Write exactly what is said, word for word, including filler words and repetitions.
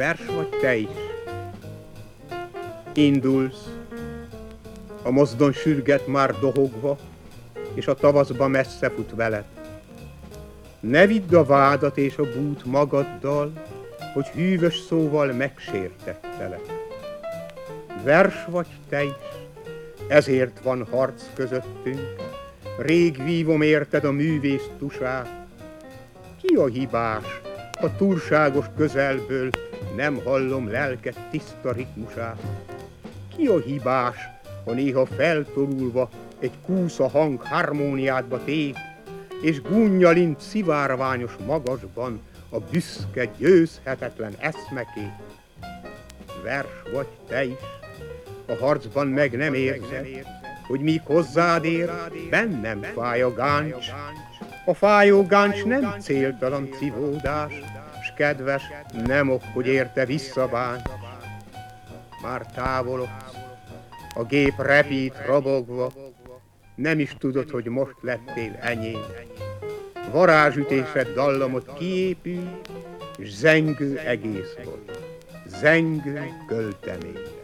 vers vagy te is. Indulsz, a mozdony sürget már dohogva, és a tavaszba messze fut veled. Ne vidd a vádat és a bút magaddal, hogy hűvös szóval megsértettelek. Vers vagy te is, ezért van harc közöttünk, rég vívom érted a művész tusát. Ki a hibás, a túlságos közelből nem hallom lelked tiszta ritmusát? Ki a hibás, ha néha feltorulva egy kúsza hang harmóniádba tép, és gúnnyalint szivárványos magasban a büszke, győzhetetlen eszmekép? Vers vagy te is, a harcban meg nem érzed, hogy míg hozzád ér, bennem fáj a gáncs. A fájó gáncs nem céltalan civódás, s kedves, nem ok, hogy érte visszabánts. Már távolodsz, a gép repít robogva, nem is tudod, hogy most lettél enyém. Varázsütésed dallamot kiépül, és zengő egész vagy, zengő költemény.